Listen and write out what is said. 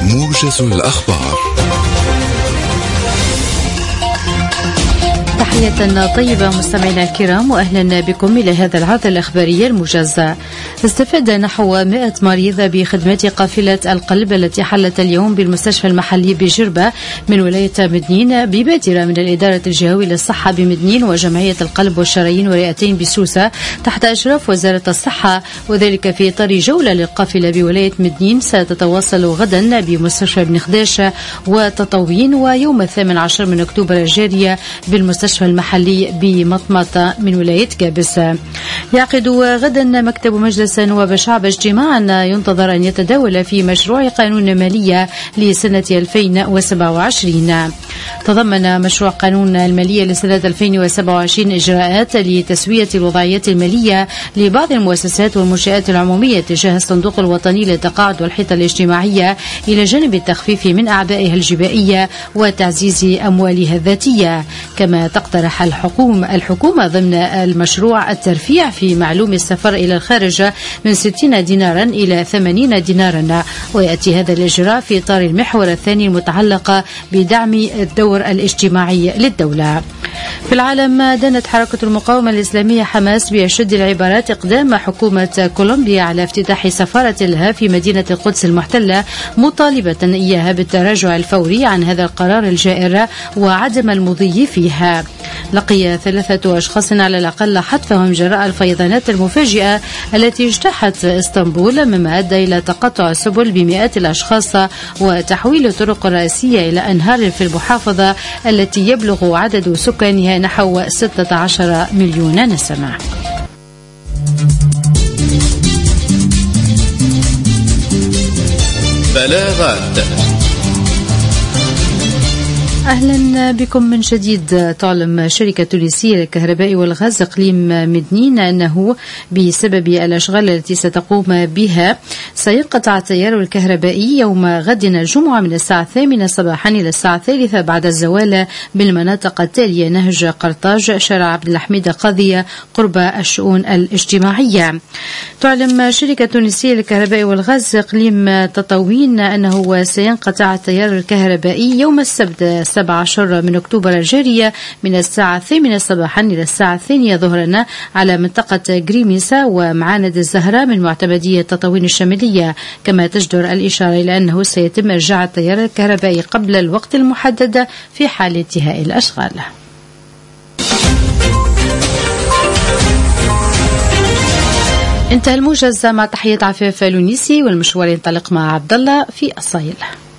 موجز الأخبار. تحية طيبة مستمعينا الكرام، وأهلا بكم إلى هذا العرض الإخباري الموجز. استفاد نحو 100 مريض بخدمات قافلة القلب التي حلت اليوم بالمستشفى المحلي بجربة من ولاية مدنين ببادرة من الإدارة الجهوية للصحة بمدنين وجمعية القلب والشرايين والرئتين بسوسة تحت إشراف وزارة الصحة، وذلك في إطار جولة للقافلة بولاية مدنين ستتواصل غدا بمستشفى بن خداش وتطاوين، ويوم 18 من أكتوبر الجارية بالمستشفى المحلي بمطمطة من ولاية كابس. يعقد غدا مكتب مجلس نواب الشعب اجتماعا ينتظر أن يتداول في مشروع قانون مالية لسنة 2027. تضمن مشروع قانون المالية لسنة 2027 إجراءات لتسوية الوضعيات المالية لبعض المؤسسات والمنشآت العمومية تجاه الصندوق الوطني للتقاعد والحيطة الاجتماعية، إلى جانب التخفيف من أعبائها الجبائية وتعزيز أموالها الذاتية. كما تقترح الحكومة ضمن المشروع الترفيع في معلوم السفر إلى الخارج من 60 دينارا إلى 80 دينارا، ويأتي هذا الإجراء في إطار المحور الثاني المتعلق بدعم الدور الاجتماعي للدولة. في العالم، دانت حركة المقاومة الإسلامية حماس بأشد العبارات إقدام حكومة كولومبيا على افتتاح سفارة لها في مدينة القدس المحتلة، مطالبة إياها بالتراجع الفوري عن هذا القرار الجائر وعدم المضي فيها. لقي 3 أشخاص على الأقل حتفهم جراء الفيضانات المفاجئة التي اجتاحت اسطنبول، مما أدى إلى تقطع السبل بمئات الأشخاص وتحويل الطرق الرئيسية إلى أنهار في المحافظة التي يبلغ عدد سكانها نحو 16 مليون نسمة. بلاغات. أهلا بكم من جديد. تعلم شركة تونسية للكهرباء والغاز إقليم مدنين أنه بسبب الأشغال التي ستقوم بها سينقطع التيار الكهربائي يوم غد الجمعة من الساعة 8 صباحا إلى الساعة 3 بعد الزوال بالمناطق التالية: نهج قرطاج، شارع عبد الحميد قاضية قرب الشؤون الاجتماعية. تعلم شركة تونسية للكهرباء والغاز إقليم تطاوين أنه سينقطع التيار الكهربائي يوم السبت 17 من أكتوبر الجارية من الساعة 8 صباحا إلى الساعة 2 ظهرا على منطقة غريميسا ومعاند الزهراء من معتمدية تطاوين الشمالية. كما تجدر الإشارة إلى أنه سيتم إرجاع التيار الكهربائي قبل الوقت المحدد في حال انتهاء الأشغال. انتهى الموجز، مع تحية عفاف لونيسي، والمشوار ينطلق مع عبد الله في الصايل.